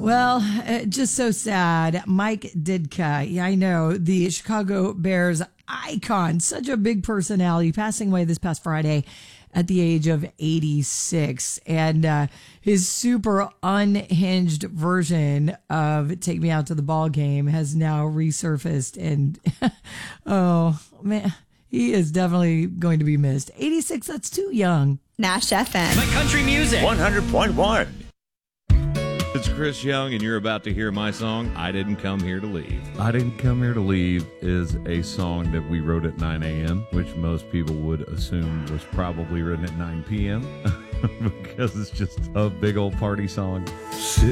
Well, just so sad. Mike Ditka, yeah, I know, the Chicago Bears icon, such a big personality, passing away this past Friday at the age of 86. And his super unhinged version of Take Me Out to the Ball Game has now resurfaced. And, oh, man, he is definitely going to be missed. 86, that's too young. Nash FM. My country music. 100.1. It's Chris Young, and you're about to hear my song, I Didn't Come Here to Leave. I Didn't Come Here to Leave is a song that we wrote at 9 a.m., which most people would assume was probably written at 9 p.m. because it's just a big old party song.